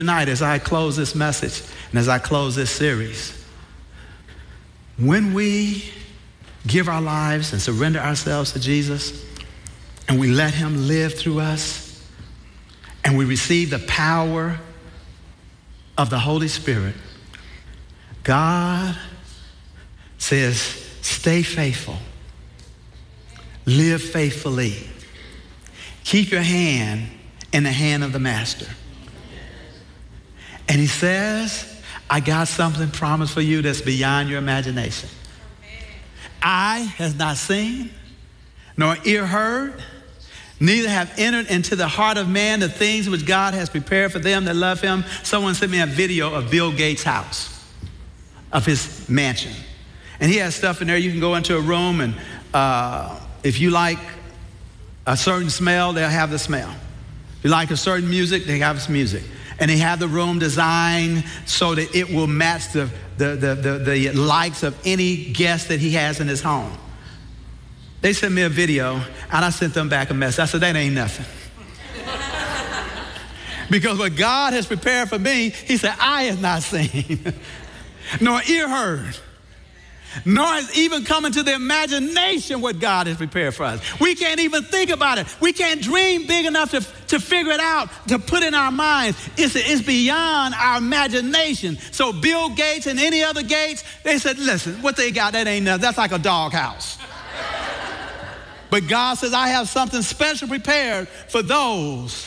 Tonight, as I close this message and as I close this series, when we give our lives and surrender ourselves to Jesus and we let him live through us and we receive the power of the Holy Spirit, God says, stay faithful, live faithfully, keep your hand in the hand of the Master. And he says, I got something promised for you that's beyond your imagination. Eye has not seen, nor ear heard, neither have entered into the heart of man the things which God has prepared for them that love him. Someone sent me a video of Bill Gates' house, of his mansion. And he has stuff in there. You can go into a room and if you like a certain smell, they'll have the smell. If you like a certain music, they have some music. And they have the room designed so that it will match the likes of any guest that he has in his home. They sent me a video, and I sent them back a message. I said, that ain't nothing. Because what God has prepared for me, he said, eye has not seen, nor ear heard, nor has even come into the imagination what God has prepared for us. We can't even think about it. We can't dream big enough to figure it out, to put in our minds. It's beyond our imagination. So Bill Gates and any other Gates, they said, listen, what they got, that ain't nothing. That's like a doghouse. But God says, I have something special prepared for those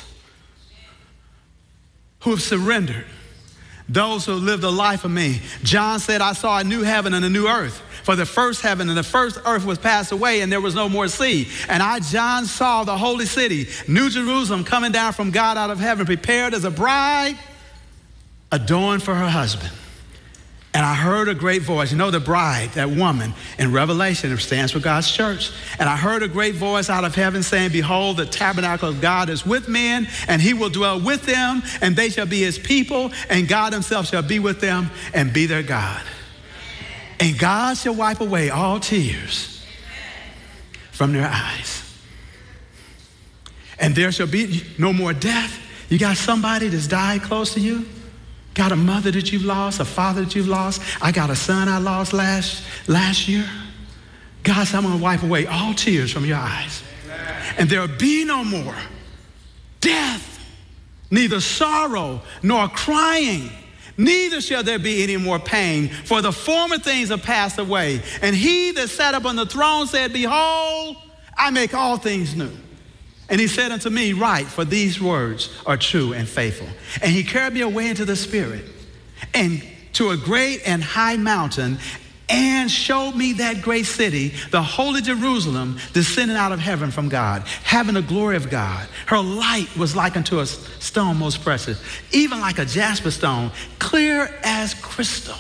who have surrendered, those who have lived a life of me. John said, I saw a new heaven and a new earth. For the first heaven and the first earth was passed away, and there was no more sea. And I, John, saw the holy city, New Jerusalem, coming down from God out of heaven, prepared as a bride, adorned for her husband. And I heard a great voice. You know, the bride, that woman in Revelation, stands for God's church. And I heard a great voice out of heaven saying, behold, the tabernacle of God is with men, and he will dwell with them, and they shall be his people, and God himself shall be with them and be their God. And God shall wipe away all tears from their eyes. And there shall be no more death. You got somebody that's died close to you? Got a mother that you've lost, a father that you've lost? I got a son I lost last year. God said, I'm going to wipe away all tears from your eyes. Amen. And there will be no more death, neither sorrow nor crying. Neither shall there be any more pain, for the former things are passed away. And he that sat up on the throne said, behold, I make all things new. And he said unto me, write, for these words are true and faithful. And he carried me away into the spirit and to a great and high mountain, and showed me that great city, the holy Jerusalem, descending out of heaven from God, having the glory of God. Her light was like unto a stone most precious, even like a jasper stone, clear as crystal.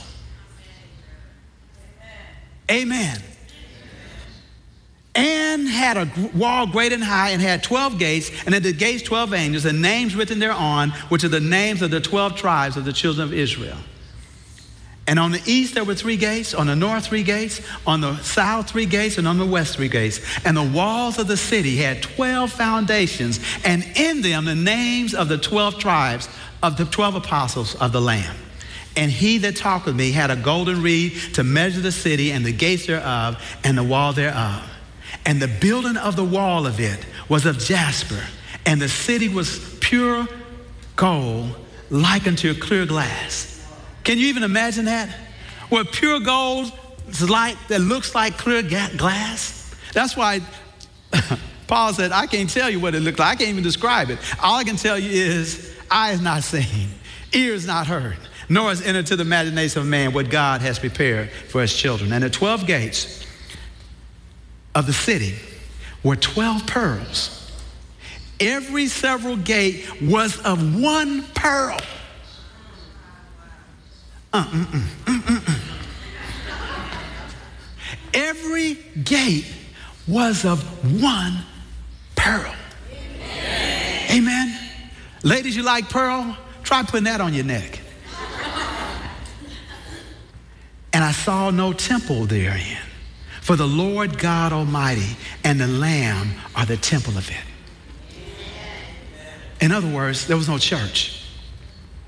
Amen. And had a wall great and high, and had 12 gates, and at the gates 12 angels, and names written thereon, which are the names of the 12 tribes of the children of Israel. And on the east there were 3 gates, on the north 3 gates, on the south 3 gates, and on the west 3 gates. And the walls of the city had 12 foundations, and in them the names of the 12 tribes of the 12 apostles of the Lamb. And he that talked with me had a golden reed to measure the city and the gates thereof and the wall thereof. And the building of the wall of it was of jasper, and the city was pure gold, like unto clear glass. Can you even imagine that? What pure gold is like, that looks like clear glass? That's why Paul said, I can't tell you what it looked like. I can't even describe it. All I can tell you is, eye is not seen, ear is not heard, nor has entered to the imagination of man what God has prepared for his children. And the 12 gates of the city were 12 pearls. Every several gate was of one pearl. Every gate was of one pearl. Amen. Ladies, you like pearl? Try putting that on your neck. And I saw no temple therein, for the Lord God Almighty and the Lamb are the temple of it. In other words, there was no church.